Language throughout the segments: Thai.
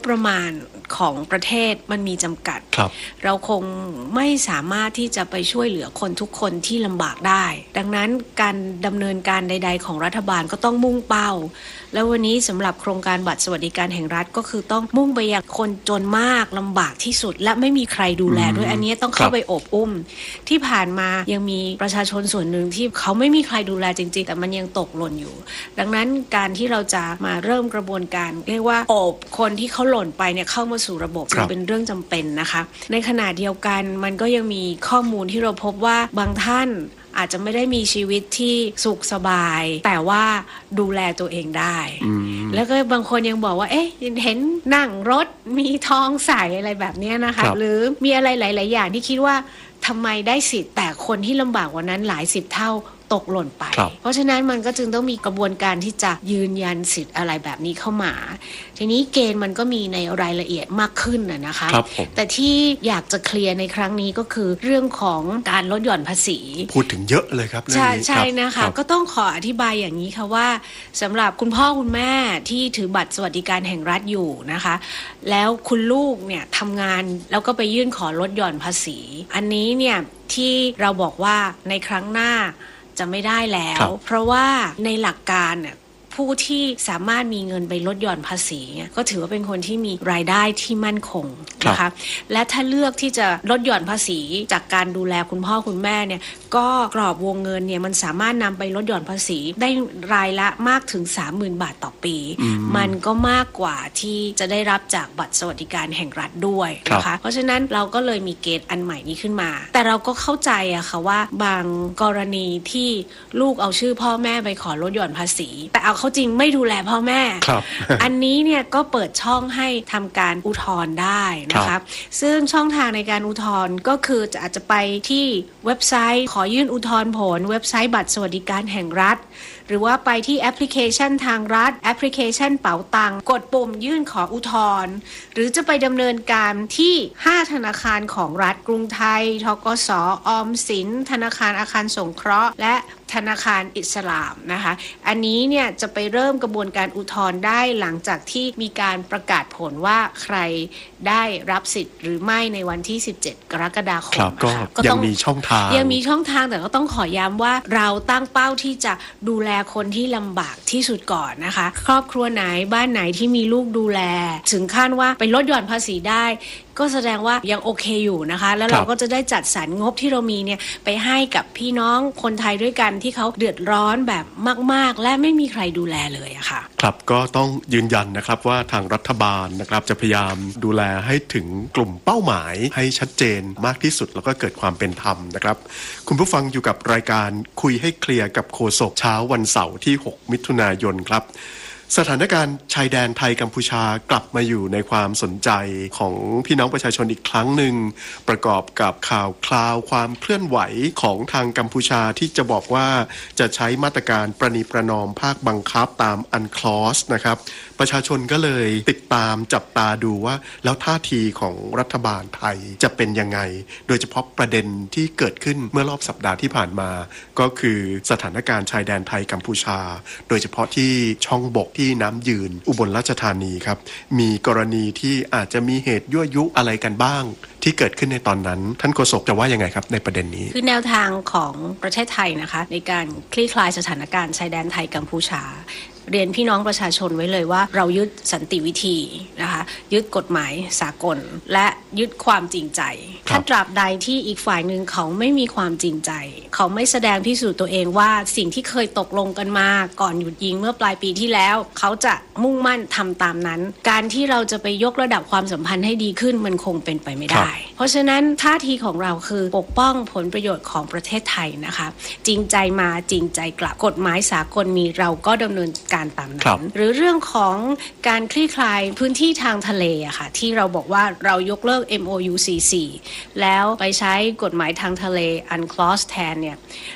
ประมาณของประเทศมันมีจำกัดเราคงไม่สามารถที่จะไปช่วยเหลือคนทุกคนที่ลำบากได้ดังนั้นการดำเนินการใดๆของรัฐบาลก็ต้องมุ่งเป้าแล้ววันนี้สำหรับโครงการบัตรสวัสดิการแห่งรัฐก็คือต้องมุ่งไปยังคนจนมากลำบากที่สุดและไม่มีใครดูแลด้วยอันนี้ต้องเข้าไปโอบอุ้มที่ผ่านมายังมีประชาชนส่วนหนึ่งที่เขาไม่มีใครดูแลจริงๆแต่มันยังตกหล่นอยู่ดังนั้นการที่เราจะมาเริ่มกระบวนการเรียกว่าโอบคนที่เขาหล่นไปเนี่ยเข้ามาสู่ระบบเป็นเรื่องจำเป็นนะคะในขณะเดียวกันมันก็ยังมีข้อมูลที่เราพบว่าบางท่านอาจจะไม่ได้มีชีวิตที่สุขสบายแต่ว่าดูแลตัวเองได้แล้วก็บางคนยังบอกว่าเอ๊ะเห็นนั่งรถมีทองใส่อะไรแบบนี้นะคะหรือมีอะไรหลายๆอย่างที่คิดว่าทำไมได้สิทธิ์แต่คนที่ลำบากกว่านั้นหลายสิบเท่าตกหล่นไปเพราะฉะนั้นมันก็จึงต้องมีกระบวนการที่จะยืนยันสิทธิ์อะไรแบบนี้เข้ามาทีนี้เกณฑ์มันก็มีในรายละเอียดมากขึ้นนะคะแต่ที่อยากจะเคลียร์ในครั้งนี้ก็คือเรื่องของการลดหย่อนภาษีพูดถึงเยอะเลยครับใช่นะคะก็ต้องขออธิบายอย่างนี้ค่ะว่าสำหรับคุณพ่อคุณแม่ที่ถือบัตรสวัสดิการแห่งรัฐอยู่นะคะแล้วคุณลูกเนี่ยทำงานแล้วก็ไปยื่นขอลดหย่อนภาษีอันนี้เนี่ยที่เราบอกว่าในครั้งหน้าจะไม่ได้แล้วเพราะว่าในหลักการเนี่ยผู้ที่สามารถมีเงินไปลดหย่อนภาษีก็ถือว่าเป็นคนที่มีรายได้ที่มั่นคงนะคะและถ้าเลือกที่จะลดหย่อนภาษีจากการดูแลคุณพ่อคุณแม่เนี่ยก็กรอบวงเงินเนี่ยมันสามารถนำไปลดหย่อนภาษีได้รายละมากถึง 30,000 บาทต่อปีมันก็มากกว่าที่จะได้รับจากบัตรสวัสดิการแห่งรัฐด้วยนะคะเพราะฉะนั้นเราก็เลยมีเกณฑ์อันใหม่นี้ขึ้นมาแต่เราก็เข้าใจอะค่ะว่าบางกรณีที่ลูกเอาชื่อพ่อแม่ไปขอลดหย่อนภาษีแต่เอาเขาจริงไม่ดูแลพ่อแม่ อันนี้เนี่ยก็เปิดช่องให้ทำการอุทธรณ์ได้นะคะซึ่งช่องทางในการอุทธรณ์ก็คืออาจจะไปที่เว็บไซต์ขอยื่นอุทธรณ์ผลเว็บไซต์บัตรสวัสดิการแห่งรัฐหรือว่าไปที่แอปพลิเคชันทางรัฐแอปพลิเคชันเป๋าตังค์กดปุ่มยื่นขออุทธรณ์หรือจะไปดำเนินการที่5ธนาคารของรัฐกรุงไทยธกส.ออมสินธนาคารอาคารสงเคราะห์และธนาคารอิสลามนะคะอันนี้เนี่ยจะไปเริ่มกระบวนการอุทธรณ์ได้หลังจากที่มีการประกาศผลว่าใครได้รับสิทธิ์หรือไม่ในวันที่17กรกฎาคมก็ยังมีช่องทางแต่ก็ต้องขอย้ำว่าเราตั้งเป้าที่จะดูแลคนที่ลำบากที่สุดก่อนนะคะครอบครัวไหนบ้านไหนที่มีลูกดูแลถึงขั้นว่าไปลดหย่อนภาษีได้ก็แสดงว่ายังโอเคอยู่นะคะแล้วเราก็จะได้จัดสรรงบที่เรามีเนี่ยไปให้กับพี่น้องคนไทยด้วยกันที่เขาเดือดร้อนแบบมากๆและไม่มีใครดูแลเลยอะค่ะครับก็ต้องยืนยันนะครับว่าทางรัฐบาลนะครับจะพยายามดูแลให้ถึงกลุ่มเป้าหมายให้ชัดเจนมากที่สุดแล้วก็เกิดความเป็นธรรมนะครับคุณผู้ฟังอยู่กับรายการคุยให้เคลียร์กับโฆษกเช้าวันเสาร์ที่6มิถุนายนครับสถานการณ์ชายแดนไทยกัมพูชากลับมาอยู่ในความสนใจของพี่น้องประชาชนอีกครั้งหนึ่งประกอบกับข่าวคราวความเคลื่อนไหวของทางกัมพูชาที่จะบอกว่าจะใช้มาตรการประนีประนอมภาคบังคับตามอันคลอสนะครับประชาชนก็เลยติดตามจับตาดูว่าแล้วท่าทีของรัฐบาลไทยจะเป็นยังไงโดยเฉพาะประเด็นที่เกิดขึ้นเมื่อรอบสัปดาห์ที่ผ่านมาก็คือสถานการณ์ชายแดนไทยกัมพูชาโดยเฉพาะที่ช่องบกที่น้ำยืนอุบลราชธานีครับมีกรณีที่อาจจะมีเหตุยั่วยุอะไรกันบ้างที่เกิดขึ้นในตอนนั้นท่านโฆษกจะว่ายังไงครับในประเด็นนี้คือแนวทางของประเทศไทยนะคะในการคลี่คลายสถานการณ์ชายแดนไทยกัมพูชาเรียนพี่น้องประชาชนไว้เลยว่าเรายึดสันติวิธีนะคะยึดกฎหมายสากลและยึดความจริงใจถ้าตราบใดที่อีกฝ่ายหนึ่งเขาไม่มีความจริงใจเขาไม่แสดงพิสูจน์ตัวเองว่าสิ่งที่เคยตกลงกันมาก่อนหยุดยิงเมื่อปลายปีที่แล้วเขาจะมุ่งมั่นทำตามนั้นการที่เราจะไปยกระดับความสัมพันธ์ให้ดีขึ้นมันคงเป็นไปไม่ได้เพราะฉะนั้นท่าทีของเราคือปกป้องผลประโยชน์ของประเทศไทยนะคะจริงใจมาจริงใจกลับกฎหมายสากลมีเราก็ดำเนินการตามนั้นหรือเรื่องของการคลี่คลายพื้นที่ทางทะเลอะค่ะที่เราบอกว่าเรายกเลิก MOU 44แล้วไปใช้กฎหมายทางทะเล UNCLOS แทนเนี่ย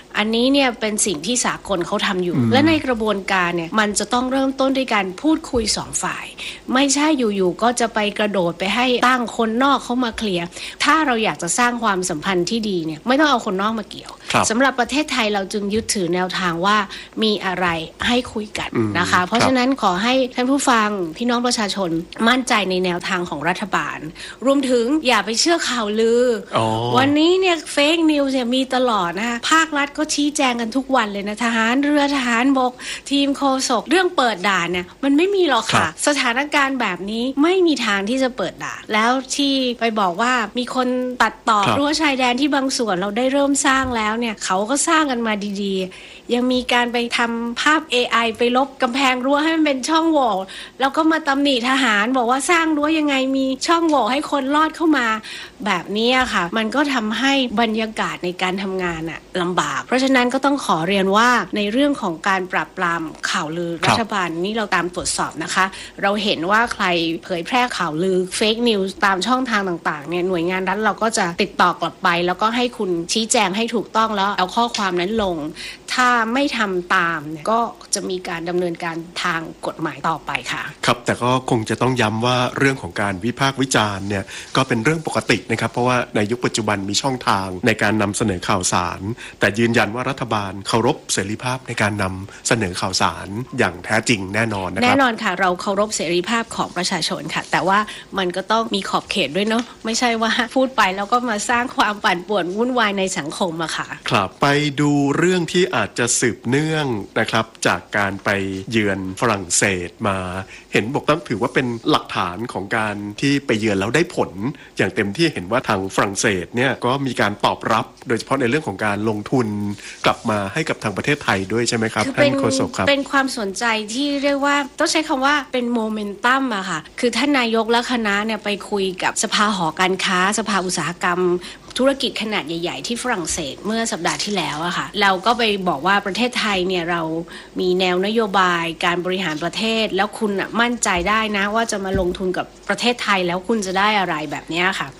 อันนี้เนี่ยเป็นสิ่งที่สากลเขาทำอยู่และในกระบวนการเนี่ยมันจะต้องเริ่มต้นด้วยการพูดคุย2 ฝ่ายไม่ใช่อยู่ๆก็จะไปกระโดดไปให้ตั้งคนนอกเข้ามาเคลียร์ถ้าเราอยากจะสร้างความสัมพันธ์ที่ดีเนี่ยไม่ต้องเอาคนนอกมาเกี่ยวสำหรับประเทศไทยเราจึงยึดถือแนวทางว่ามีอะไรให้คุยกันนะคะเพราะฉะนั้นขอให้ท่านผู้ฟังพี่น้องประชาชนมั่นใจในแนวทางของรัฐบาลรวมถึงอย่าไปเชื่อข่าวลือวันนี้เนี่ยเฟกนิวส์เนี่ยมีตลอดนะคะภาครัฐก็ชี้แจงกันทุกวันเลยนะทหารเรือทหารบกทีมโฆษกเรื่องเปิดด่านเนี่ยมันไม่มีหรอกค่ะสถานการณ์แบบนี้ไม่มีทางที่จะเปิดด่านแล้วที่ไปบอกว่ามีคนตัดต่อรั้วชายแดนที่บางส่วนเราได้เริ่มสร้างแล้วเนี่ยเขาก็สร้างกันมาดีๆยังมีการไปทำภาพ AI ไปลบกำแพงรั้วให้มันเป็นช่องโหว่แล้วก็มาตำหนิทหารบอกว่าสร้างรั้วยังไงมีช่องโหว่ให้คนลอดเข้ามาแบบนี้ค่ะมันก็ทำให้บรรยากาศในการทำงานลำบากเพราะฉะนั้นก็ต้องขอเรียนว่าในเรื่องของการปราบปรามข่าวลือรัฐบาลนี่เราตามตรวจสอบนะคะเราเห็นว่าใครเผยแพร่ข่าวลือเฟกนิวส์ตามช่องทางต่างๆเนี่ยหน่วยงานรัฐเราก็จะติดต่อกลับไปแล้วก็ให้คุณชี้แจงให้ถูกต้องแล้วเอาข้อความนั้นลงถ้าไม่ทำตามก็จะมีการดำเนินการทางกฎหมายต่อไปค่ะครับแต่ก็คงจะต้องย้ำว่าเรื่องของการวิพากษ์วิจารณ์เนี่ยก็เป็นเรื่องปกตินะครับเพราะว่าในยุคปัจจุบันมีช่องทางในการนำเสนอข่าวสารแต่ยืนยันว่ารัฐบาลเคารพเสรีภาพในการนำเสนอข่าวสารอย่างแท้จริงแน่นอนนะครับแน่นอนค่ะเราเคารพเสรีภาพของประชาชนค่ะแต่ว่ามันก็ต้องมีขอบเขตด้วยเนาะไม่ใช่ว่าพูดไปแล้วก็มาสร้างความปั่นป่วนวุ่นวายในสังคมอะค่ะครับไปดูเรื่องที่อาจจะสืบเนื่องนะครับจากการไปเยือนฝรั่งเศสมาเห็นบอกต้องถือว่าเป็นหลักฐานของการที่ไปเยือนแล้วได้ผลอย่างเต็มที่เห็นว่าทางฝรั่งเศสเนี่ยก็มีการตอบรับโดยเฉพาะในเรื่องของการลงทุนกลับมาให้กับทางประเทศไทยด้วยใช่ไหมครับท่านโฆษกครับเป็นความสนใจที่เรียกว่าต้องใช้คำว่าเป็นโมเมนตัมอะค่ะคือท่านนายกและคณะเนี่ยไปคุยกับสภาหอการค้าสภาอุตสาหกรรมธุรกิจขนาดใหญ่ๆที่ฝรั่งเศสเมื่อสัปดาห์ที่แล้วอะค่ะเราก็ไปบอกว่าประเทศไทยเนี่ยเรามีแนวนโยบายการบริหารประเทศแล้วคุณมั่นใจได้นะว่าจะมาลงทุนกับประเทศไทยแล้วคุณจะได้อะไรแบบนี้ค่ะ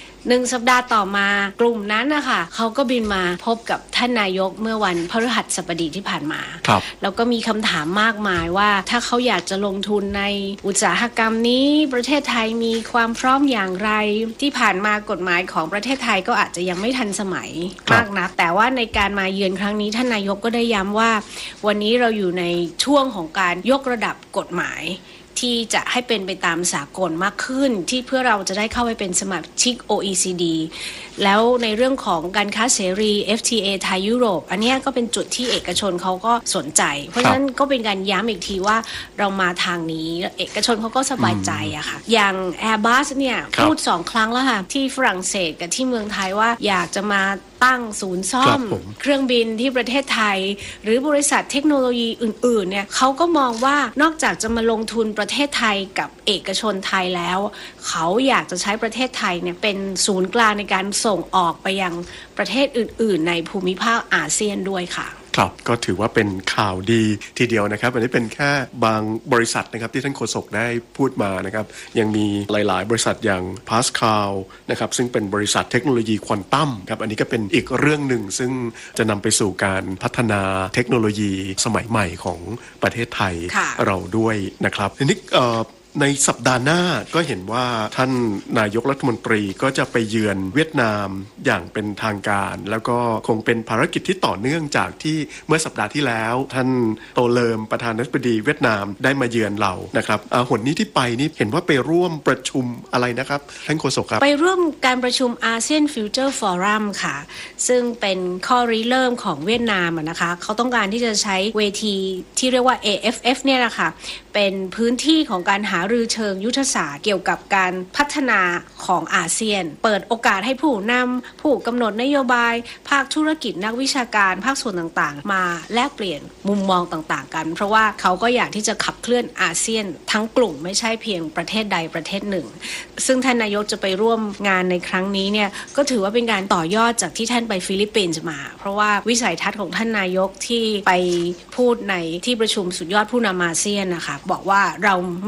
1 สัปดาห์ต่อมากลุ่มนั้นนะคะเขาก็บินมาพบกับท่านนายกเมื่อวันพฤหัสบดีที่ผ่านมาแล้วก็มีคำถามมากมายว่าถ้าเขาอยากจะลงทุนในอุตสาหกรรมนี้ประเทศไทยมีความพร้อมอย่างไรที่ผ่านมากฎหมายของประเทศไทยก็อาจจะยังไม่ทันสมัยมากนักแต่ว่าในการมาเยือนครั้งนี้ท่านนายกก็ได้ย้ำว่าวันนี้เราอยู่ในช่วงของการยกระดับกฎหมายที่จะให้เป็นไปตามสากลมากขึ้นที่เพื่อเราจะได้เข้าไปเป็นสมาชิก OECD แล้วในเรื่องของการค้าเสรี FTA ไทยยุโรปอันนี้ก็เป็นจุดที่เอกชนเขาก็สนใจเพราะฉะนั้นก็เป็นการย้ำอีกทีว่าเรามาทางนี้เอกชนเขาก็สบายใจอะค่ะอย่าง Airbus เนี่ยพูด2 ครั้งแล้วค่ะที่ฝรั่งเศสกับที่เมืองไทยว่าอยากจะมาตั้งศูนย์ซ่อมเครื่องบินที่ประเทศไทยหรือบริษัทเทคโนโลยีอื่นๆเนี่ยเขาก็มองว่านอกจากจะมาลงทุนประเทศไทยกับเอกชนไทยแล้วเขาอยากจะใช้ประเทศไทยเนี่ยเป็นศูนย์กลางในการส่งออกไปยังประเทศอื่นๆในภูมิภาคอาเซียนด้วยค่ะครับก็ถือว่าเป็นข่าวดีทีเดียวนะครับอันนี้เป็นแค่บางบริษัทนะครับที่ท่านโฆษกได้พูดมานะครับยังมีหลายๆบริษัทอย่าง Pascal นะครับซึ่งเป็นบริษัทเทคโนโลยีควอนตัมครับอันนี้ก็เป็นอีกเรื่องหนึ่งซึ่งจะนำไปสู่การพัฒนาเทคโนโลยีสมัยใหม่ของประเทศไทยเราด้วยนะครับทีนี้ในสัปดาห์หน้าก็เห็นว่าท่านนายกรัฐมนตรีก็จะไปเยือนเวียดนามอย่างเป็นทางการแล้วก็คงเป็นภารกิจที่ต่อเนื่องจากที่เมื่อสัปดาห์ที่แล้วท่านโตเลิมประธานาธิบดีเวียดนามได้มาเยือนเรานะครับหนนี้ที่ไปนี่เห็นว่าไปร่วมประชุมอะไรนะครับท่านโฆษกครับไปร่วมการประชุมอาเซียนฟิวเจอร์ฟอรัมค่ะซึ่งเป็นข้อริเริ่มของเวียดนามนะคะเขาต้องการที่จะใช้เวทีที่เรียกว่า AFF เนี่ยนะคะเป็นพื้นที่ของการหารือเชิงยุทธศาสตร์เกี่ยวกับการพัฒนาของอาเซียนเปิดโอกาสให้ผู้นำผู้กำหนดนโยบายภาคธุรกิจนักวิชาการภาคส่วนต่างๆมาแลกเปลี่ยนมุมมองต่างๆกันเพราะว่าเขาก็อยากที่จะขับเคลื่อนอาเซียนทั้งกลุ่มไม่ใช่เพียงประเทศใดประเทศหนึ่งซึ่งท่านนายกจะไปร่วมงานในครั้งนี้เนี่ยก็ถือว่าเป็นการต่อยอดจากที่ท่านไปฟิลิปปินส์มาเพราะว่าวิสัยทัศน์ของท่านนายกที่ไปพูดในที่ประชุมสุดยอดผู้นำอาเซียนนะคะบอกว่าเราไม่ควรที่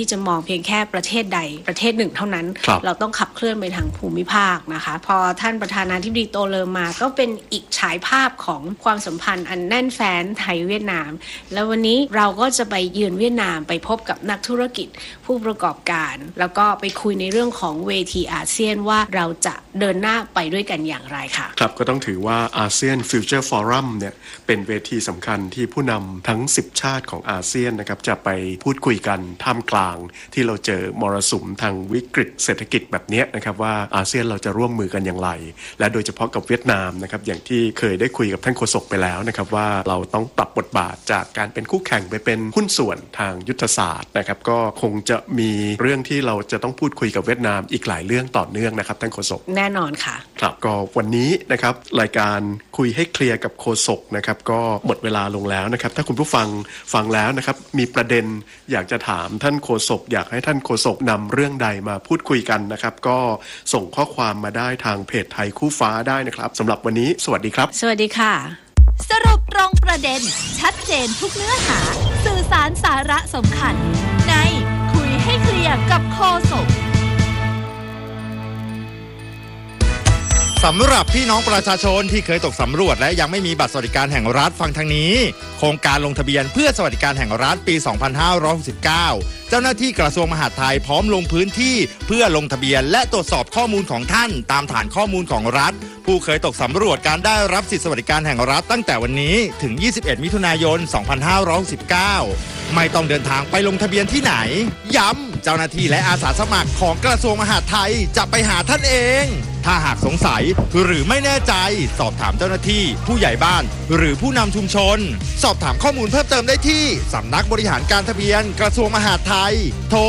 ที่จะมองเพียงแค่ประเทศใดประเทศหนึ่งเท่านั้นเราต้องขับเคลื่อนไปทางภูมิภาคนะคะพอท่านประธานาธิบดีโตเลอมาก็เป็นอีกฉายภาพของความสัมพันธ์อันแน่นแฟ้นไทยเวียดนามแล้ววันนี้เราก็จะไปเยือนเวียดนามไปพบกับนักธุรกิจผู้ประกอบการแล้วก็ไปคุยในเรื่องของเวทีอาเซียนว่าเราจะเดินหน้าไปด้วยกันอย่างไรค่ะครับก็ต้องถือว่าอาเซียนฟิวเจอร์ฟอรัมเนี่ยเป็นเวทีสำคัญที่ผู้นำทั้ง10ชาติของอาเซียนนะครับจะไปพูดคุยกันท่ามกลางที่เราเจอมรสุมทางวิกฤตเศรษฐกิจแบบนี้นะครับว่าอาเซียนเราจะร่วมมือกันอย่างไรและโดยเฉพาะกับเวียดนามนะครับอย่างที่เคยได้คุยกับท่านโฆษกไปแล้วนะครับว่าเราต้องปรับบทบาทจากการเป็นคู่แข่งไปเป็นหุ้นส่วนทางยุทธศาสตร์นะครับก็คงจะมีเรื่องที่เราจะต้องพูดคุยกับเวียดนามอีกหลายเรื่องต่อเนื่องนะครับท่านโฆษกแน่นอนค่ะครับก็วันนี้นะครับรายการคุยให้เคลียร์กับโฆษกนะครับก็หมดเวลาลงแล้วนะครับถ้าคุณผู้ฟังแล้วนะครับมีประเด็นอยากจะถามท่านโฆษกอยากให้ท่านโฆษกนำเรื่องใดมาพูดคุยกันนะครับก็ส่งข้อความมาได้ทางเพจไทยคู่ฟ้าได้นะครับสำหรับวันนี้สวัสดีครับสวัสดีค่ะสรุปตรงประเด็นชัดเจนทุกเนื้อหาสื่อสารสาระสำคัญในคุยให้เคลียร์กับโฆษกสำหรับพี่น้องประชาชนที่เคยตกสำรวจและยังไม่มีบัตรสวัสดิการแห่งรัฐฟังทางนี้โครงการลงทะเบียนเพื่อสวัสดิการแห่งรัฐปี 2569 เจ้าหน้าที่กระทรวงมหาดไทยพร้อมลงพื้นที่เพื่อลงทะเบียนและตรวจสอบข้อมูลของท่านตามฐานข้อมูลของรัฐผู้เคยตกสำรวจการได้รับสิทธิสวัสดิการแห่งรัฐตั้งแต่วันนี้ถึง 21 มิถุนายน 2569 ไม่ต้องเดินทางไปลงทะเบียนที่ไหนย้ำเจ้าหน้าที่และอาสาสมัครของกระทรวงมหาดไทยจะไปหาท่านเองถ้าหากสงสัยหรือไม่แน่ใจสอบถามเจ้าหน้าที่ผู้ใหญ่บ้านหรือผู้นำชุมชนสอบถามข้อมูลเพิ่มเติมได้ที่สำนักบริหารการทะเบียนกระทรวงมหาดไทยโทร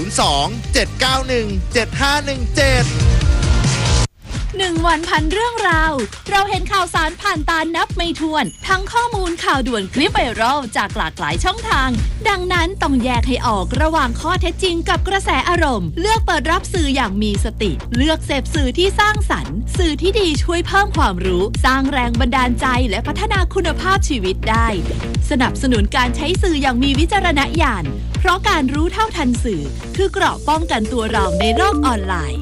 02-791-7517 1 วันพันเรื่องราวเราเห็นข่าวสารผ่านตานับไม่ถ้วนทั้งข้อมูลข่าวด่วนคลิปไวรัลจากหลากหลายช่องทางดังนั้นต้องแยกให้ออกระหว่างข้อเท็จจริงกับกระแสอารมณ์เลือกเปิดรับสื่ออย่างมีสติเลือกเสพสื่อที่สร้างสรรค์สื่อที่ดีช่วยเพิ่มความรู้สร้างแรงบันดาลใจและพัฒนาคุณภาพชีวิตได้สนับสนุนการใช้สื่ออย่างมีวิจารณญาณเพราะการรู้เท่าทันสื่อคือเกราะป้องกันตัวเราในโลกออนไลน์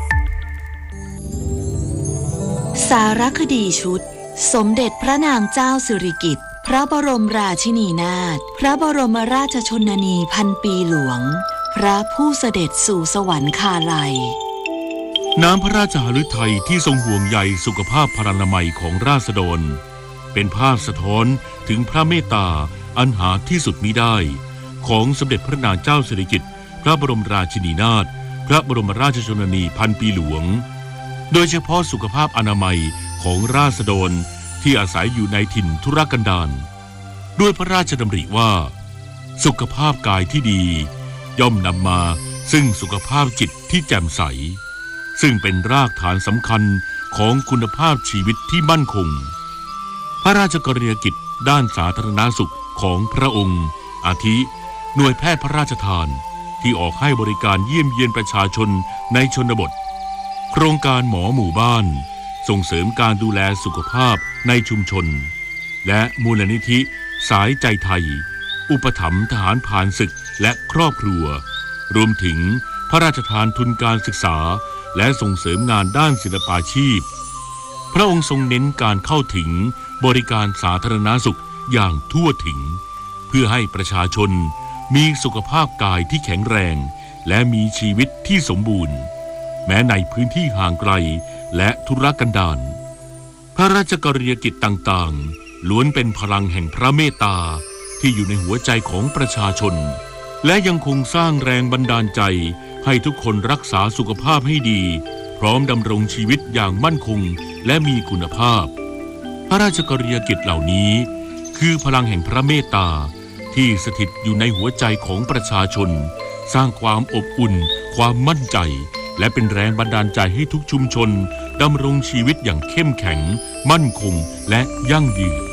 สารคดีชุดสมเด็จพระนางเจ้าสิริกิติ์พระบรมราชินีนาถพระบรมราชชนนีพันปีหลวงพระผู้เสด็จสู่สวรรคาลัยน้ำพระราชหฤทัยที่ทรงห่วงใยสุขภาพพรรณนามัยของราษฎรเป็นภาพสะท้อนถึงพระเมตตาอันหาที่สุดมิได้ของสมเด็จพระนางเจ้าสิริกิติ์พระบรมราชินีนาถพระบรมราชชนนีพันปีหลวงโดยเฉพาะสุขภาพอนามัยของราษฎรที่อาศัยอยู่ในถิ่นทุรกันดารด้วยพระราชดำริว่าสุขภาพกายที่ดีย่อมนำมาซึ่งสุขภาพจิตที่แจ่มใสซึ่งเป็นรากฐานสำคัญของคุณภาพชีวิตที่มั่นคงพระราชกรณียกิจด้านสาธารณสุขของพระองค์อาทิหน่วยแพทย์พระราชทานที่ออกให้บริการเยี่ยมเยียนประชาชนในชนบทโครงการหมอหมู่บ้านส่งเสริมการดูแลสุขภาพในชุมชนและมูลนิธิสายใจไทยอุปถัมภ์ทหารผ่านศึกและครอบครัวรวมถึงพระราชทานทุนการศึกษาและส่งเสริมงานด้านศิลปาชีพพระองค์ทรงเน้นการเข้าถึงบริการสาธารณสุขอย่างทั่วถึงเพื่อให้ประชาชนมีสุขภาพกายที่แข็งแรงและมีชีวิตที่สมบูรณ์แม้ในพื้นที่ห่างไกลและทุรกันดารพระราชกรณียกิจต่างๆล้วนเป็นพลังแห่งพระเมตตาที่อยู่ในหัวใจของประชาชนและยังคงสร้างแรงบันดาลใจให้ทุกคนรักษาสุขภาพให้ดีพร้อมดำรงชีวิตอย่างมั่นคงและมีคุณภาพพระราชกรณียกิจเหล่านี้คือพลังแห่งพระเมตตาที่สถิตอยู่ในหัวใจของประชาชนสร้างความอบอุ่นความมั่นใจและเป็นแรงบันดาลใจให้ทุกชุมชนดำรงชีวิตอย่างเข้มแข็งมั่นคงและยั่งยืน